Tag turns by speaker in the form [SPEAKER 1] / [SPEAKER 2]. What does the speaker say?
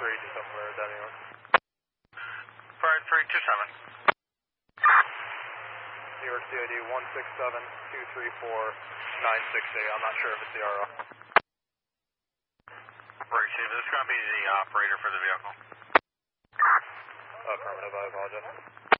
[SPEAKER 1] 3, just somewhere at that anyway.
[SPEAKER 2] Fire 327.
[SPEAKER 1] New York CID 167-234-968. I'm not sure if it's the RO.
[SPEAKER 2] Receive, this is going to be the operator for the vehicle.
[SPEAKER 1] Affirmative, I apologize.